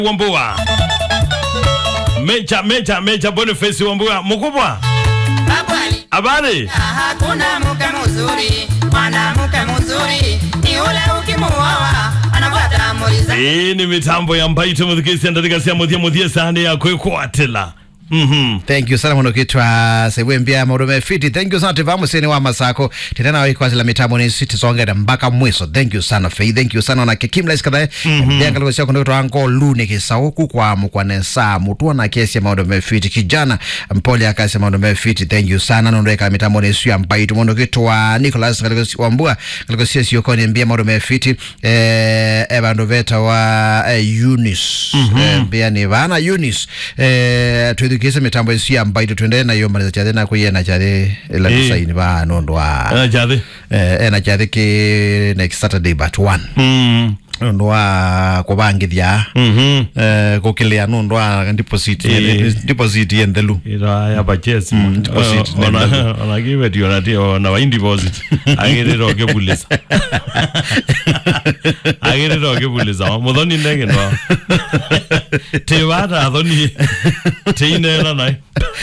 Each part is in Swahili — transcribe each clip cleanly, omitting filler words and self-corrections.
Wambua Mecha Boniface Wambua mkubwa habari. Hakuna mke mzuri, mwanamke mzuri ni ule ukimuoa anafuata Moiza. Ni mitambo ya Mbaito muzikisi ndika sia muthia sahani ya kwatela. Thank you sana mwana kitwa Sewembia Morome Fiti. Thank you sana Tivamu Seni wa Masako. Titana wa kwa zila mitambo ni City Songera mpaka mwiso. Thank you sana Faye. Thank you sana na Kimla iskadae. Ndia ngalo sio kundo ango Lune kisauku kwa mkwanesa mutua na kesi ya Morome Fiti kijana mpole ya kasi ya Morome Fiti. Thank you sana nondeka mitambo ni Suya Mbaito mwana kitwa Nicholas ngalo wambua ngalo sio yokoni mbia Morome Fiti Ebandoveta wa Eunice mbia ni vana Eunice kisa mitambo isi ya Mbaito tuendele na yomba neza chade na kuye na chade ila kusaini ba nondwa chade na chade ke next Saturday but one nondwa kubangithia kukilia nondwa deposit yendelu ira ya purchase deposit ona give it your na wa deposit agere roke bulisa agere roke bulisa modoni ndenge ndo tewata adoni teina na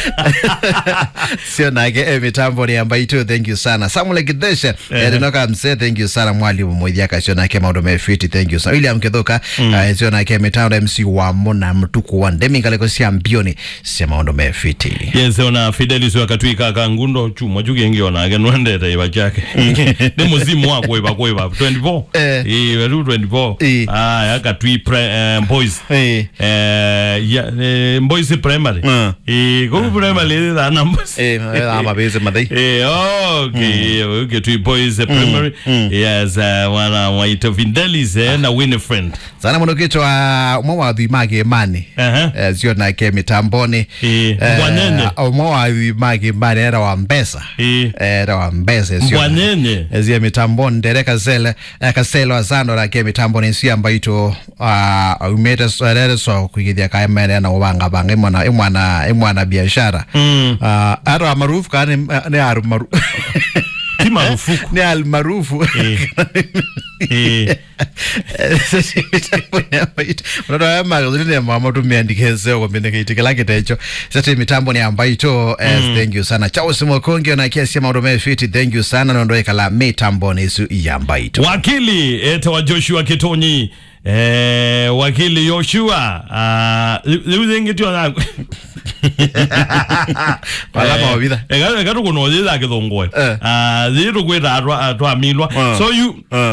sio nake mitambo ni Mbaito. Thank you sana Samuel Gidesha ndoka mse. Thank you sana mwalimu Moidhia kasio nake Morome Fiti. Thank you sana William Kedhoka sio nake mitambo MC wa mona mtuku wa ndemi kaleko sia mbioni sema Morome Fiti. Yes ona Fidelis wakatwika kangundo chuma jugengi ona agenwende taiba chake ni muzimu wako eba 24 weru 24 yakatwi boys boys primary go primary da numbers ama base madai okay to boys primary yes wana waito Fidelis na Winifred sana mwana kitwa mwa dhimage mani sio na ke mitamboni mwa dhimage mani era wa Mbesa sio mwanene ezia mitamboni dereka zele kaselo azano la ke mitamboni sio Mbaito umeta so kuigithia kai mene na ubanga banga imwana biashara ara maarufu kani ni aru ti marufuku ni almarufu Unatoa magazini ya mama tumeandikeze kwa mbele kitikela kitecho. Sasa mitambo ni Mbaito. Thank you sana chao simo kongi na kiasi ya Morome Fiti. Thank you sana nondoe kala mitambo ni su ya Mbaito. Wakili wa Joshua Kitonyi wakili Joshua liuzengi tu na wala mawida gato kuno zeza kidongoe zero kweta atwa milwa so you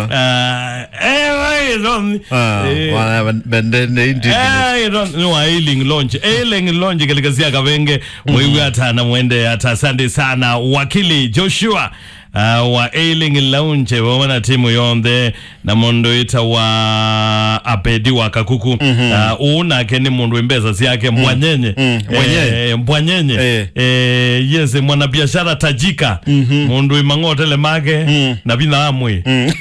wana bendene indiki no ailing launch kalikazia kavenge mwewe atana mwende ata. Asante sana wakili Joshua wa Ailing Lounge wana timu yonde na mondo ita wa Abedi wa Kakuku una keni mundu mbeza siyake mwanyenye mwanyenye yes mwana biashara tajika mundu imangotele make na bina amwe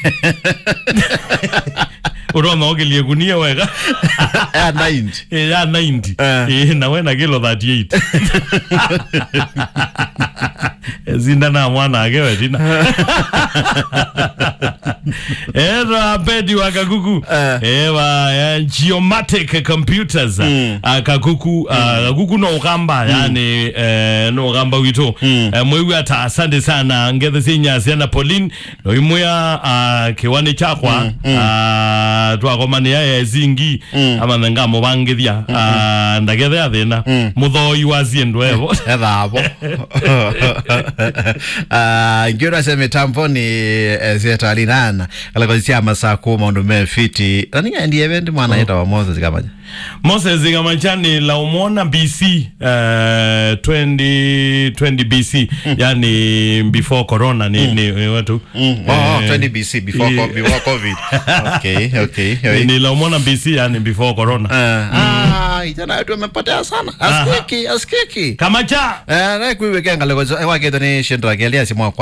uroma ogelie gunia wega ya 90 ya 90 na wena kilo 38 zinda na mwana agewe tina Abedi wa Kakuku wa Geomatic Computers Kakuku Kakuku no gamba yani no gamba wito mwewe ata. Asante sana ngeze sinya siana Pauline no imwe kiwani chakwa twakomani ya zingi ama ngamo bangithia ndagethe athina muthoi waziendo evo ethabo ngira se mitambo ni zetalinana kala kwa sia Masako Morome Fiti aninga ndiye event mwana eta wa Moses Zigamachani la umona BC 2020 BC yani before corona ni watu 20 BC before COVID okay ni la umona BC yani before corona ijana watu wamepotea sana askiki kamacha na kuiweka ngalo kwa wake donation to agelia simwa